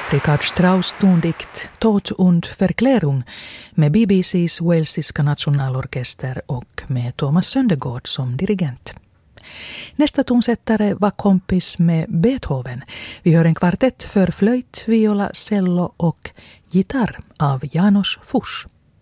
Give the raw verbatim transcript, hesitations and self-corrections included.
Richard Strauss tondikt Tod und Verklärung med B B C:s walesiska nationalorkester och med Thomas Söndergaard som dirigent. Nästa tonsättare var kompis med Beethoven. Vi hör en kvartett för flöjt, viola, cello och gitarr av János Fuchs.